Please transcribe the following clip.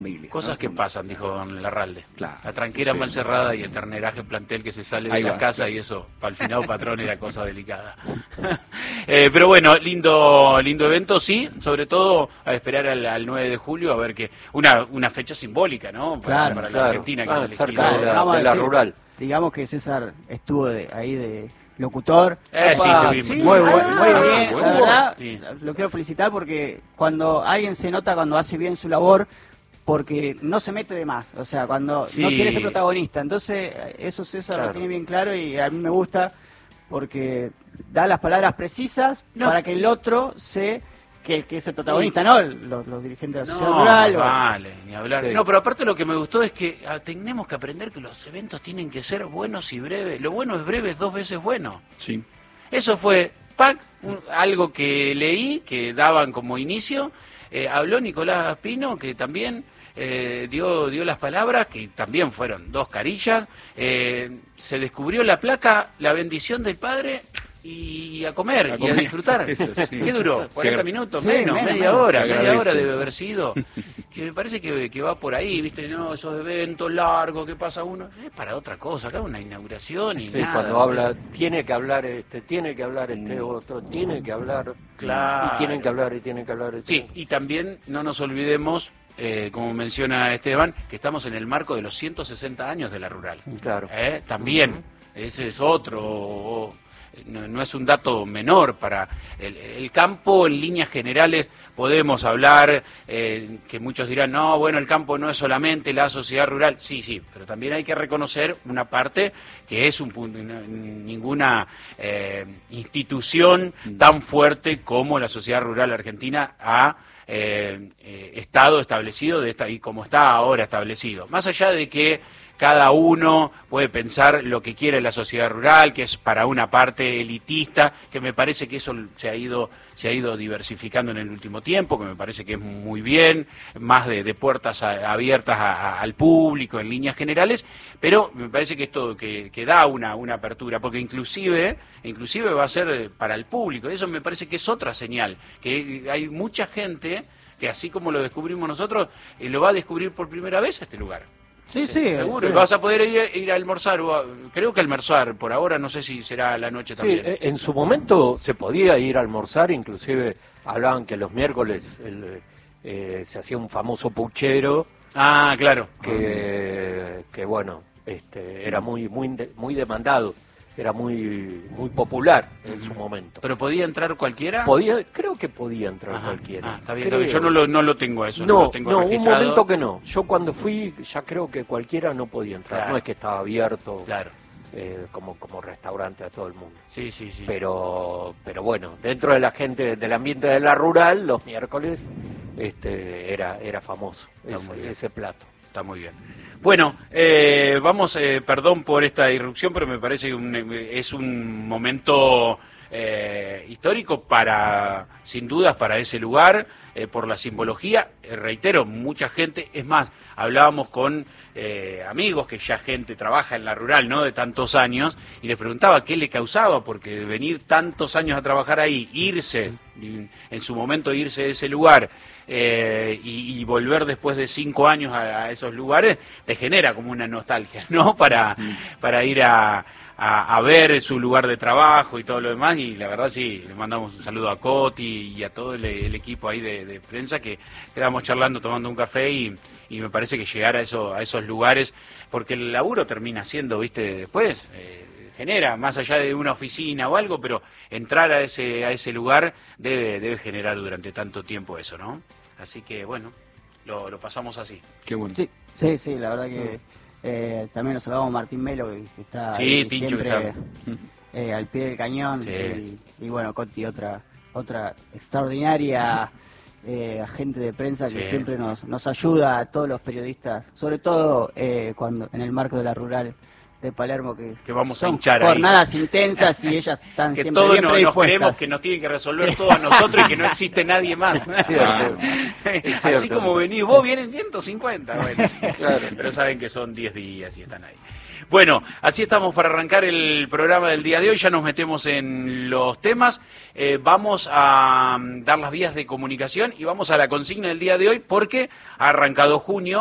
Cosas que pasan, dijo don Larralde. Claro, la tranquera mal cerrada y el terneraje plantel que se sale de la casa, y eso, para el finado patrón, era cosa delicada. Pero bueno, lindo evento, sí, sobre todo a esperar al 9 de julio, a ver que una fecha simbólica, ¿no? Para la Argentina. Que cerca de la rural. Digamos que César estuvo ahí de locutor. Sí, muy bien, la verdad, sí. Lo quiero felicitar porque cuando alguien se nota cuando hace bien su labor, porque no se mete de más, o sea, cuando no quiere ser protagonista. Entonces, eso César lo tiene bien claro y a mí me gusta porque da las palabras precisas para que el otro que es el protagonista, ¿no? Los dirigentes de la sociedad rural. Vale, ni hablar. Sí. No, pero aparte lo que me gustó es que tenemos que aprender que los eventos tienen que ser buenos y breves. Lo bueno es breve, es 2 veces bueno. Sí. Eso fue, algo que leí, que daban como inicio. Habló Nicolás Pino, que también dio las palabras, que también fueron 2 carillas. Se descubrió la placa, la bendición del padre, y a comer y a disfrutar. Eso, sí. ¿Qué duró? ¿40 minutos? Sí, media hora agradece. debe haber sido. Que me parece que va por ahí, ¿viste? No, esos eventos largos que pasa uno. Es para otra cosa, acá una inauguración y nada. Cuando habla, tiene que hablar otro, tiene que hablar. Claro. Y tienen que hablar. Sí, y también no nos olvidemos, como menciona Esteban, que estamos en el marco de los 160 años de la rural. Claro. También, ese es otro. No es un dato menor para el campo. En líneas generales podemos hablar, que muchos dirán, no, bueno, el campo no es solamente la sociedad rural. Sí, pero también hay que reconocer una parte que es ninguna institución tan fuerte como la sociedad rural argentina ha estado establecido y como está ahora establecido. Más allá de que cada uno puede pensar lo que quiere la sociedad rural, que es para una parte elitista, que me parece que eso se ha ido diversificando en el último tiempo, que me parece que es muy bien, más de puertas abiertas al público en líneas generales, pero me parece que esto que da una apertura, porque inclusive va a ser para el público, y eso me parece que es otra señal, que hay mucha gente que así como lo descubrimos nosotros, lo va a descubrir por primera vez este lugar. Sí, seguro. Sí. Vas a poder ir a almorzar, creo que almorzar por ahora, no sé si será a la noche también. Sí, en su momento se podía ir a almorzar, inclusive hablaban que los miércoles se hacía un famoso puchero. Ah, claro. Que bueno, era muy demandado, era muy popular en su momento. ¿Pero podía entrar cualquiera? Creo que podía entrar cualquiera. Está bien. Yo no lo tengo eso. No, lo tengo registrado. un momento que no. Yo cuando fui ya creo que cualquiera no podía entrar. Claro. No es que estaba abierto como restaurante a todo el mundo. Sí. Pero bueno, dentro de la gente, del ambiente de la rural, los miércoles era famoso ese plato. Está muy bien. Bueno, vamos, perdón por esta irrupción, pero me parece que es un momento histórico sin dudas para ese lugar, por la simbología. Reitero, mucha gente, es más, hablábamos con amigos que ya gente trabaja en la rural, ¿no?, de tantos años, y les preguntaba qué le causaba, porque venir tantos años a trabajar ahí, en su momento irse de ese lugar, y volver después de 5 años a esos lugares, te genera como una nostalgia, ¿no?, para ir a ver su lugar de trabajo y todo lo demás. Y la verdad sí, le mandamos un saludo a Coti y a todo el equipo ahí de prensa, que quedamos charlando, tomando un café, y me parece que llegar a esos lugares, porque el laburo termina siendo, viste, después genera, más allá de una oficina o algo, pero entrar a ese lugar debe generar durante tanto tiempo eso, ¿no? Así que bueno, lo pasamos así. Qué bueno. Sí, la verdad que también nos saludamos a Martín Melo, que está Tincho, siempre que está al pie del cañón, sí. y bueno, Coti, otra extraordinaria agente de prensa que siempre nos ayuda a todos los periodistas, sobre todo cuando en el marco de la rural de Palermo, que vamos son a hinchar jornadas intensas y ellas están que siempre todos bien nos predispuestas. queremos, que nos tienen que resolver todo a nosotros y que no existe nadie más. Es Así como venís vos, vienen 150. Bueno, claro. Pero saben que son 10 días y están ahí. Bueno, así estamos para arrancar el programa del día de hoy. Ya nos metemos en los temas. Vamos a dar las vías de comunicación y vamos a la consigna del día de hoy porque ha arrancado junio.